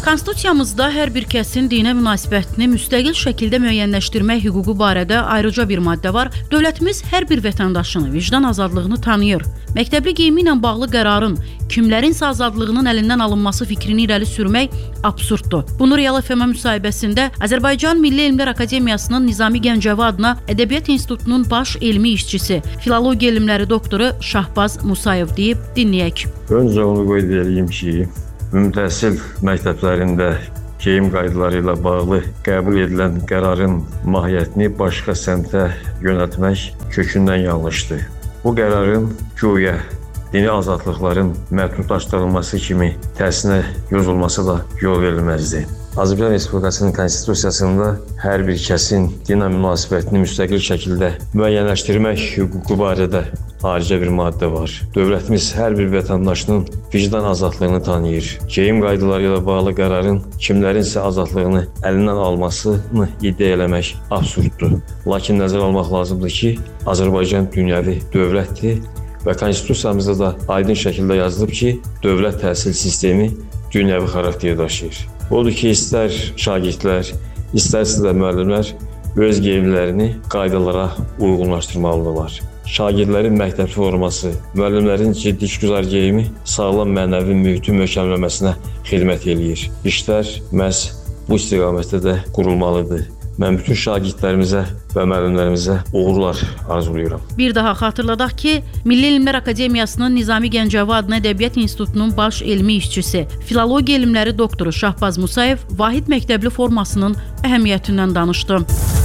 Konstitusiyamızda hər bir kəsin dinə münasibətini müstəqil şəkildə müəyyənləşdirmək hüququ barədə ayrıca bir maddə var. Dövlətimiz hər bir vətəndaşını vicdan azadlığını tanıyır. Məktəbli geyimi ilə bağlı qərarın kimlərinsə azadlığının əlindən alınması fikrini irəli sürmək absurddur. Bunu Real FM müsahibəsində Azərbaycan Milli Elmlər Akademiyasının Nizami Gəncəvi adına Ədəbiyyat İnstitutunun baş elmi işçisi, filologiya elmləri doktoru Şahbaz Musayev deyib, dinləyək. Öncə onu qeyd edeyim ki, ümumtəhsil məktəblərində geyim qaydaları ilə bağlı qəbul edilən qərarın mahiyyətini başqa səmtə yönəltmək kökündən yanlışdır. Bu qərarın güya dini azadlıqların məhdudlaşdırılması kimi təhsinə yozulması da yol verilməzdir. Azərbaycan Respublikasının Konstitusiyasında hər bir kəsin dinə münasibətini müstəqil şəkildə müəyyənləşdirmək hüququ barədə ayrıca bir maddə var. Dövlətimiz hər bir vətəndaşının vicdan azadlığını tanıyır. Geyim qaydaları ilə bağlı qərarın kimlərinsə azadlığını əlindən almasını iddia eləmək absurddur. Lakin nəzərə almaq lazımdır ki, Azərbaycan dünyəvi dövlətdir və Konstitusiyamızda da aydın şəkildə yazılıb ki, dövlət təhsil sistemi dünyəvi xarakter daşıyır. Odur ki, istər şagirdlər, istərsə də müəllimlər öz geyimlərini qaydalara uyğunlaşdırmalıdırlar. Şagirdlərin məktəb forması, müəllimlərin ciddi işgüzar geyimi sağlam mənəvi mühitin möhkəmləməsinə xidmət eləyir. İşlər məhz bu istiqamətdə də qurulmalıdır. Mən bütün şagirdlərimizə və müəllimlərimizə uğurlar arzulayıram. Bir daha xatırladaq ki, Milli Elmlər Akademiyasının Nizami Gəncəvi adına Ədəbiyyat İnstitutunun baş elmi işçisi, filologiya elmləri doktoru Şahbaz Musayev vahid məktəbli formasının əhəmiyyətindən danışdı.